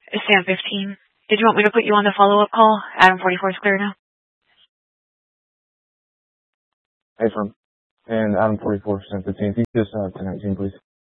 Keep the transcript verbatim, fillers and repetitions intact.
Sam fifteen. Did you want me to put you on the follow-up call? Adam forty-four is clear now. Hey, from and Adam forty-four, Sam fifteen. If you could just uh, ten nineteen, please.